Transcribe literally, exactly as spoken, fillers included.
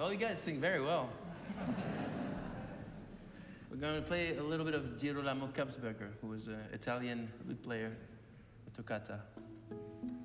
Well, you guys sing very well. We're going to play a little bit of Girolamo Kapsberger, who was an Italian lute player, a toccata.